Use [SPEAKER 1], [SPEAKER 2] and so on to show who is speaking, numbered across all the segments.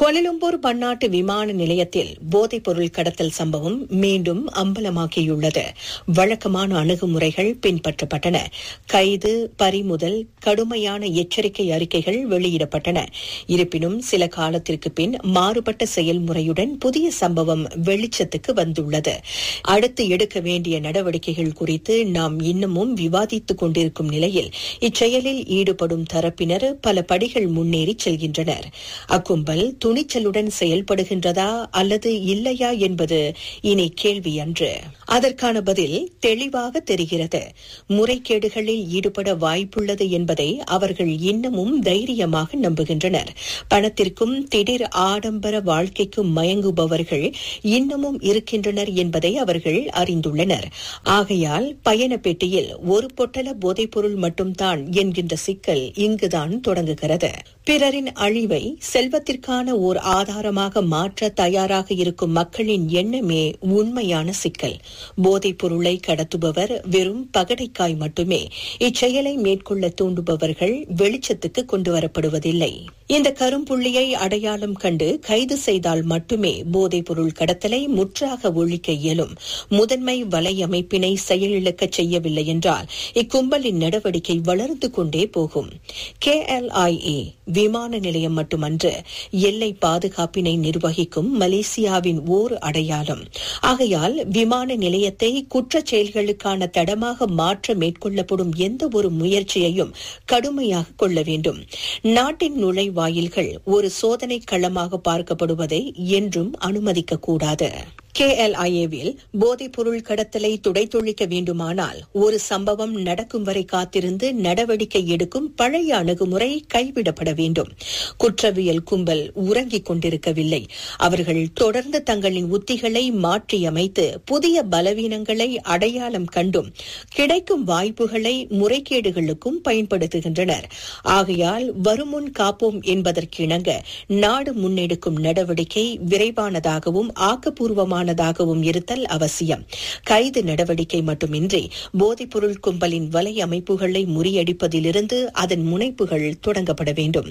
[SPEAKER 1] Kuala Lumpur பன்னாட்டு விமான நிலையத்தில் போதைப் பொருள் கடத்தல் சம்பவம் மீண்டும் அம்பலமாகியுள்ளது. வழக்கமான அணுகுமுறைகள் பின்பற்றப்பட்டன. கைது, பறிமுதல், கடுமையான எச்சரிக்கை அறிக்கைகள் வெளியிடப்பட்டன. இருப்பினும் சில காலத்திற்கு பின் மாறுபட்ட செயல்முறையுடன் புதிய சம்பவம் வெளிச்சத்துக்கு வந்துள்ளது. அடுத்து எடுக்க வேண்டிய நடவடிக்கைகள் குறித்து நாம் இன்னமும் விவாதித்துக் கொண்டிருக்கும் நிலையில் இச்செயலில் ஈடுபடும் தரப்பினர் பல படிகள் முன்னேறி செல்கின்றனர். அக்கும்பல் துணிச்சலுடன் செயல்படுகின்றதா அல்லது இல்லையா என்பது இனி கேள்வி அன்று. அதற்கான பதில் தெளிவாக தெரிகிறது. முறைகேடுகளில் ஈடுபட வாய்ப்புள்ளது என்பதை அவர்கள் இன்னமும் தைரியமாக நம்புகின்றனர். பணத்திற்கும் திடீர் ஆடம்பர வாழ்க்கைக்கும் மயங்குபவர்கள் இன்னமும் இருக்கின்றனர் என்பதை அவர்கள் அறிந்துள்ளனர். ஆகையால் பயண பெட்டியில் ஒரு பொட்டல போதைப்பொருள் மட்டும்தான் என்கின்ற சிக்கல் இங்குதான் தொடங்குகிறது. பிறரின் அழிவை செல்வத்திற்கான ஓர் ஆதாரமாக மாற்ற தயாராக இருக்கும் மக்களின் எண்ணமே உண்மையான சிக்கல். போதைப் பொருளை கடத்துபவர் வெறும் பகடைக்காய் மட்டுமே. இச்செயலை மேற்கொள்ள தூண்டுபவர்கள் வெளிச்சத்துக்கு கொண்டுவரப்படுவதில்லை. இந்த கரும்புள்ளியை அடையாளம் கண்டு கைது செய்தால் மட்டுமே போதைப் பொருள் கடத்தலை முற்றாக ஒழிக்க இயலும். முதன்மை வலையமைப்பினை செயலிழக்க செய்யவில்லை என்றால் இக்கும்பலின் நடவடிக்கை வளர்ந்து கொண்டே போகும். KLIA விமான நிலையம் மட்டுமன்று, எல்லை பாதுகாப்பினை நிர்வகிக்கும் மலேசியாவின் ஓர் அடையாளம். ஆகையால் விமான நிலையத்தை குற்றச் செயல்களுக்கான தடமாக மாற்ற மேற்கொள்ளப்படும் எந்த ஒரு முயற்சியையும் கடுமையாக கொள்ள வேண்டும். நாட்டின் நுழைவாயில்கள் ஒரு சோதனை களமாக பார்க்கப்படுவதை என்றும் அனுமதிக்கக்கூடாது. KLIAவில் போதைப் பொருள் கடத்தலை துடைத்தொழிக்க வேண்டுமானால் ஒரு சம்பவம் நடக்கும் வரை காத்திருந்து நடவடிக்கை எடுக்கும் பழைய அணுகுமுறை கைவிடப்பட வேண்டும். குற்றவியல் கும்பல் உறங்கிக் கொண்டிருக்கவில்லை. அவர்கள் தொடர்ந்து தங்களின் உத்திகளை மாற்றியமைத்து புதிய பலவீனங்களை அடையாளம் கண்டும் கிடைக்கும் வாய்ப்புகளை முறைகேடுகளுக்கும் பயன்படுத்துகின்றனர். ஆகையால் வருமுன் காப்போம் என்பதற்கிணங்க நாடு முன்னெடுக்கும் நடவடிக்கை விரைவானதாகவும் ஆக்கப்பூர்வமான இருத்தல் அவசியம். கைது நடவடிக்கை மட்டுமின்றி போதைப்பொருள் கும்பலின் வலை அமைப்புகளை முறியடிப்பதிலிருந்து அதன் முனைப்புகள் தொடங்கப்பட வேண்டும்.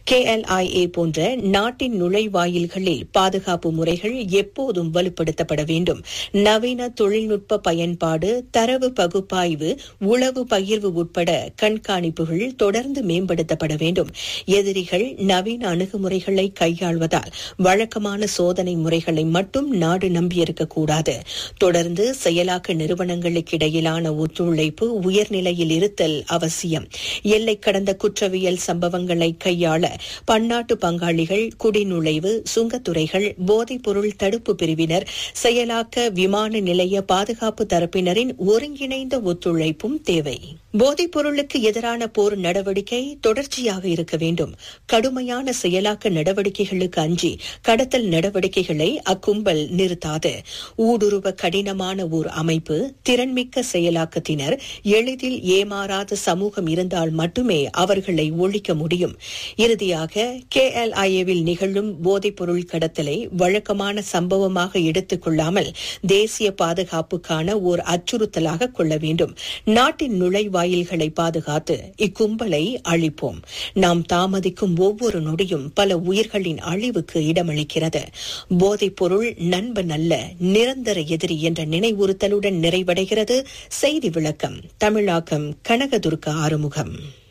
[SPEAKER 1] KLIA போன்ற நாட்டின் நுழைவாயில்களில் பாதுகாப்பு முறைகள் எப்போதும் வலுப்படுத்தப்பட வேண்டும். நவீன தொழில்நுட்ப பயன்பாடு, தரவு பகுப்பாய்வு, உளவு பகிர்வு உட்பட கண்காணிப்புகள் தொடர்ந்து மேம்படுத்தப்பட வேண்டும். எதிரிகள் நவீன அணுகுமுறைகளை கையாள்வதால் வழக்கமான சோதனை முறைகளை மட்டும் நாடு நம்பியிருக்கக்கூடாது. தொடர்ந்து செயலாக்க நிறுவனங்களுக்கு இடையிலான ஒத்துழைப்பு உயர்நிலையில் இருத்தல் அவசியம். எல்லை கடந்த குற்றவியல் சம்பவங்களை கையாள பன்னாட்டு பங்காளிகள், குடிநுழைவு, சுங்கத்துறைகள், போதைப் பொருள் தடுப்பு பிரிவினர், செயலாக்க விமான நிலைய பாதுகாப்பு தரப்பினரின் ஒருங்கிணைந்த ஒத்துழைப்பும் தேவை. போதைப் பொருளுக்கு எதிரான போர் நடவடிக்கை தொடர்ச்சியாக இருக்க வேண்டும். கடுமையான செயலாக்க நடவடிக்கைகளுக்கு அஞ்சி கடத்தல் நடவடிக்கைகளை அக்கும்பல் நிறுத்தாது. ஊடுருவ கடினமான ஓர் அமைப்பு, திறன்மிக்க செயலாக்கத்தினர், எளிதில் ஏமாறாத சமூகம் இருந்தால் மட்டுமே அவர்களை ஒழிக்க முடியும். இறுதியாக KLIAவில் நிகழும் போதைப் பொருள் கடத்தலை வழக்கமான சம்பவமாக எடுத்துக் கொள்ளாமல் தேசிய பாதுகாப்புக்கான ஓர் அச்சுறுத்தலாக கொள்ள வேண்டும். நாட்டின் நுழைவாயில்களை பாதுகாத்து இக்கும்பலை அழிப்போம். நாம் தாமதிக்கும் ஒவ்வொரு நொடியும் பல உயிர்களின் அழிவுக்கு இடமளிக்கிறது. போதைப் பொருள் நண்பன் அல்ல, நிரந்தர எதிரி என்ற நினைவுறுத்தலுடன் நிறைவடைகிறது செய்தி விளக்கம். தமிழாக்கம் கனகதுர்கா ஆறுமுகம்.